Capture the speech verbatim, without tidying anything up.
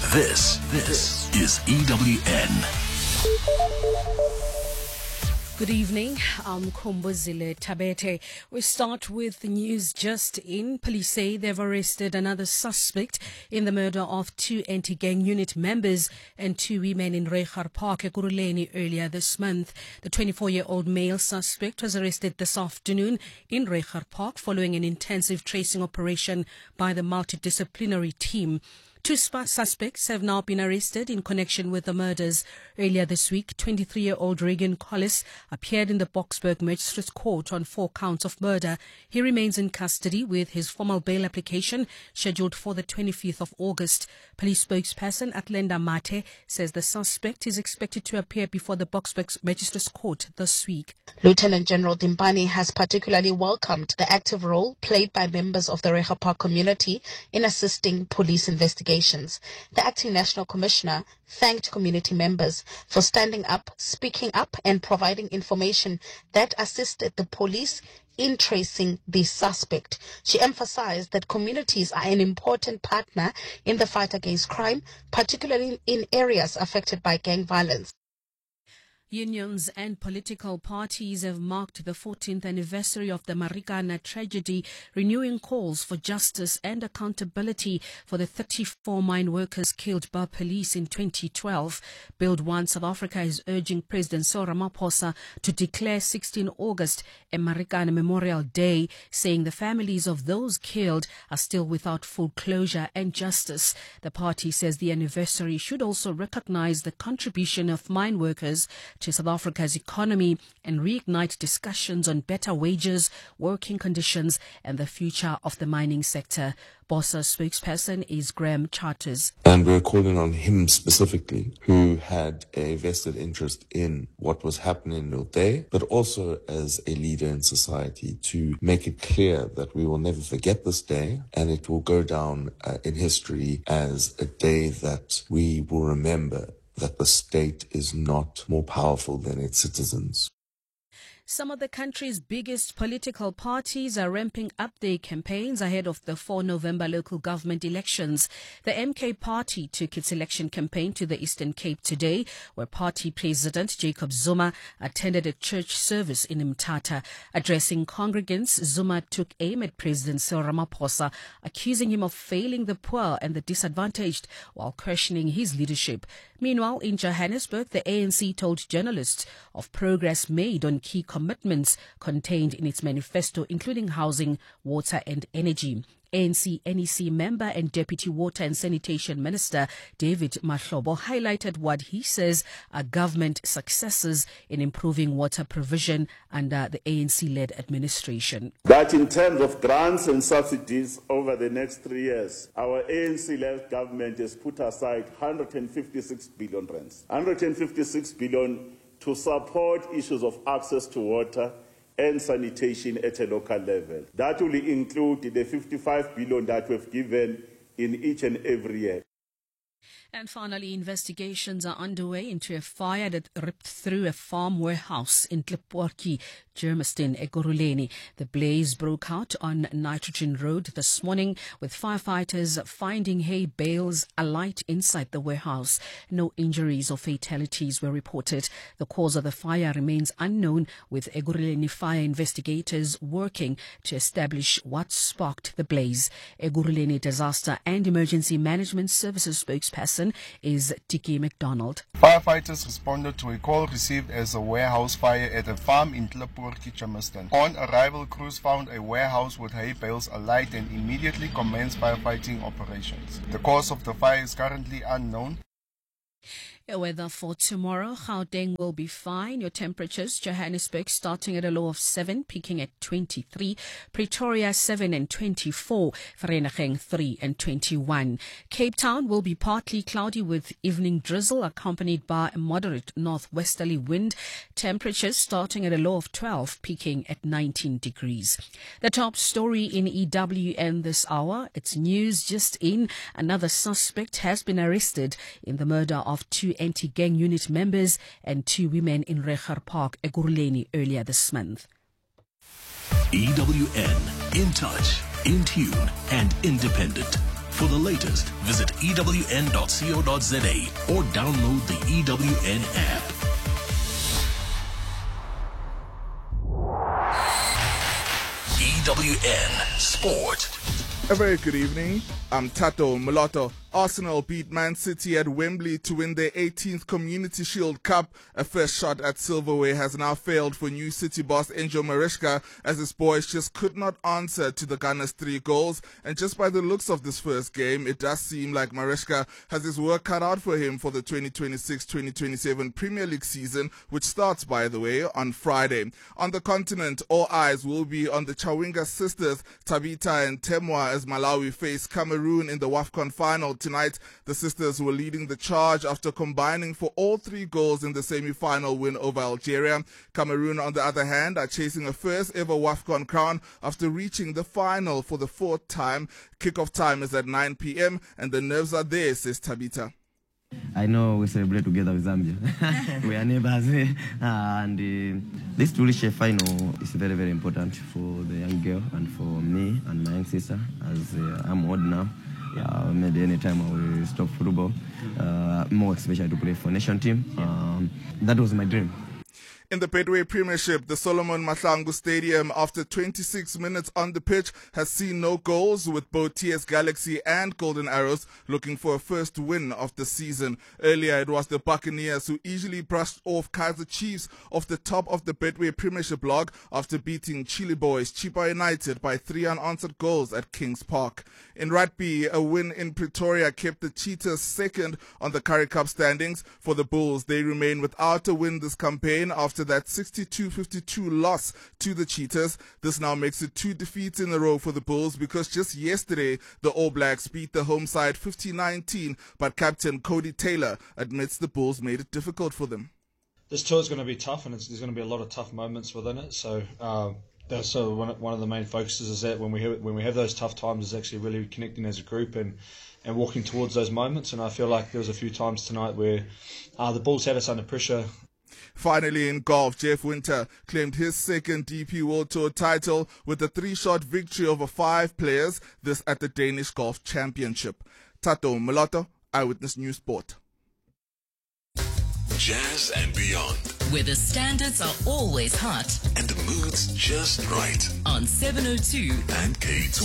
This, this is E W N. Good evening, I'm Kumbuzile Tabete. We start with the news just in. Police say they've arrested another suspect in the murder of two anti-gang unit members and two women in Reichar Park, Ekurhuleni, earlier this month. The twenty-four-year-old male suspect was arrested this afternoon in Reichar Park following an intensive tracing operation by the multidisciplinary team. Two suspects have now been arrested in connection with the murders. Earlier this week, twenty-three-year-old Regan Collis appeared in the Boksburg Magistrates Court on four counts of murder. He remains in custody with his formal bail application scheduled for the twenty-fifth of August. Police spokesperson Atlenda Mate says the suspect is expected to appear before the Boksburg Magistrates Court this week. Lieutenant General Dimpani has particularly welcomed the active role played by members of the Reichar Park community in assisting police investigations. The acting National Commissioner thanked community members for standing up, speaking up and providing information that assisted the police in tracing the suspect. She emphasized that communities are an important partner in the fight against crime, particularly in areas affected by gang violence. Unions and political parties have marked the fourteenth anniversary of the Marikana tragedy, renewing calls for justice and accountability for the thirty-four mine workers killed by police in twenty twelve. Build One South Africa is urging President Cyril Ramaphosa to declare sixteenth of August a Marikana Memorial Day, saying the families of those killed are still without full closure and justice. The party says the anniversary should also recognize the contribution of mine workers to South Africa's economy and reignite discussions on better wages, working conditions and the future of the mining sector. BOSA spokesperson is Graham Charters. And we're calling on him specifically, who had a vested interest in what was happening in Nil-Day, but also as a leader in society, to make it clear that we will never forget this day, and it will go down uh, in history as a day that we will remember that the state is not more powerful than its citizens. Some of the country's biggest political parties are ramping up their campaigns ahead of the fourth of November local government elections. The M K party took its election campaign to the Eastern Cape today, where party president Jacob Zuma attended a church service in Mthatha. Addressing congregants, Zuma took aim at President Cyril Ramaphosa, accusing him of failing the poor and the disadvantaged while questioning his leadership. Meanwhile, in Johannesburg, the A N C told journalists of progress made on key commitments contained in its manifesto, including housing, water and energy. A N C N E C member and Deputy Water and Sanitation Minister David Mahlobo highlighted what he says are government successes in improving water provision under the A N C-led administration. That in terms of grants and subsidies over the next three years, our A N C-led government has put aside one hundred fifty-six billion rands, one hundred fifty-six billion to support issues of access to water and sanitation at a local level. That will include the fifty-five billion that we've given in each and every year. And finally, investigations are underway into a fire that ripped through a farm warehouse in Tleporki, Germiston, Ekurhuleni. The blaze broke out on Nitrogen Road this morning, with firefighters finding hay bales alight inside the warehouse. No injuries or fatalities were reported. The cause of the fire remains unknown, with Ekurhuleni fire investigators working to establish what sparked the blaze. Ekurhuleni Disaster and Emergency Management Services spokesperson is Tiki McDonald. Firefighters responded to a call received as a warehouse fire at a farm in Tleporki, Germiston. On arrival, crews found a warehouse with hay bales alight and immediately commenced firefighting operations. The cause of the fire is currently unknown. Your weather for tomorrow: Gauteng will be fine. Your temperatures: Johannesburg starting at a low of seven, peaking at twenty-three. Pretoria seven and twenty-four. Vereeniging three and twenty-one. Cape Town will be partly cloudy with evening drizzle accompanied by a moderate northwesterly wind. Temperatures starting at a low of twelve, peaking at nineteen degrees. The top story in E W N this hour: it's news just in. Another suspect has been arrested in the murder of two anti-gang unit members and two women in Reichar Park, Ekurhuleni, earlier this month. E W N, in touch, in tune and independent. For the latest, visit E W N dot co dot za or download the E W N app. E W N Sport. A very good evening. I'm Tato Mulatto. Arsenal beat Man City at Wembley to win their eighteenth Community Shield Cup. A first shot at silverware has now failed for new City boss Enzo Maresca, as his boys just could not answer to the Gunners' three goals. And just by the looks of this first game, it does seem like Maresca has his work cut out for him for the twenty twenty-six twenty twenty-seven Premier League season, which starts, by the way, on Friday. On the continent, all eyes will be on the Chawinga sisters, Tabita and Temwa, as Malawi face Cameroon in the WAFCON final tonight. The sisters were leading the charge after combining for all three goals in the semi-final win over Algeria. Cameroon, on the other hand, are chasing a first ever WAFCON crown after reaching the final for the fourth time. Kickoff time is at nine p.m. and the nerves are there, says Tabita. I know we celebrate together with Zambia. We are neighbors, eh? and uh, this Tulishe final is very, very important for the young girl and for me and my young sister, as uh, I'm old now. Uh, maybe any time I will stop football, uh, more especially to play for nation team. Um, that was my dream. In the Betway Premiership, the Solomon Mahlangu Stadium, after twenty-six minutes on the pitch, has seen no goals, with both T S Galaxy and Golden Arrows looking for a first win of the season. Earlier, it was the Buccaneers who easily brushed off Kaizer Chiefs off the top of the Betway Premiership log after beating Chile Boys Chipa United by three unanswered goals at Kings Park. In rugby, a win in Pretoria kept the Cheetahs second on the Currie Cup standings. For the Bulls, they remain without a win this campaign after that sixty-two fifty-two loss to the Cheetahs. This now makes it two defeats in a row for the Bulls, because just yesterday the All Blacks beat the home side fifty nineteen, but captain Cody Taylor admits the Bulls made it difficult for them. This tour is going to be tough, and it's, there's going to be a lot of tough moments within it. So uh, that's so one, one of the main focuses is that when we have, when we have those tough times, is actually really connecting as a group and and walking towards those moments. And I feel like there was a few times tonight where uh, the Bulls had us under pressure. Finally, in golf, Jeff Winter claimed his second D P World Tour title with a three-shot victory over five players, this at the Danish Golf Championship. Tato Mulatto, Eyewitness News Sport. Jazz and beyond. Where the standards are always hot and the mood's just right. On seven oh two and K twenty.